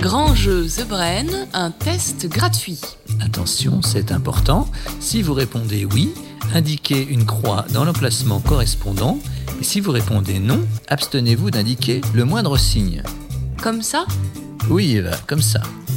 Grand jeu The Brain, un test gratuit. Attention, c'est important. Si vous répondez oui, indiquez une croix dans l'emplacement correspondant. Et si vous répondez non, abstenez-vous d'indiquer le moindre signe. Comme ça ? Oui, Eva, comme ça.